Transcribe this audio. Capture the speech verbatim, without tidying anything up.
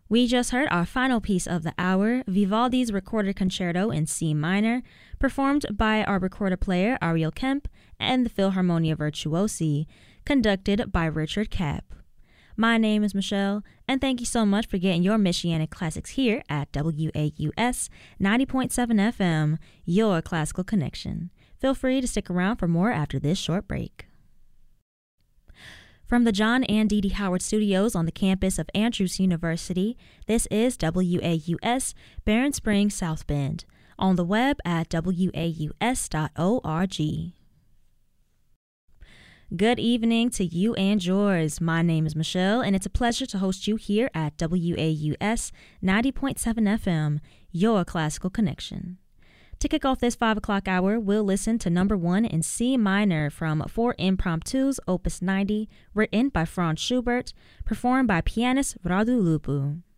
We just heard our final piece of the hour, Vivaldi's recorded concerto in C minor, performed by our recorder player Ariel Kemp and the Philharmonia Virtuosi, conducted by Richard Kapp. My name is Michelle, and thank you so much for getting your Michiana classics here at W A U S ninety point seven F M, your classical connection. Feel free to stick around for more after this short break. From the John and Dee Dee Howard Studios on the campus of Andrews University, this is W A U S Barron Springs South Bend, on the web at W A U S dot org. Good evening to you and yours. My name is Michelle, and it's a pleasure to host you here at W A U S ninety point seven F M, your classical connection. To kick off this five o'clock hour, we'll listen to number one in C minor from Four Impromptus, Opus ninety, written by Franz Schubert, performed by pianist Radu Lupu.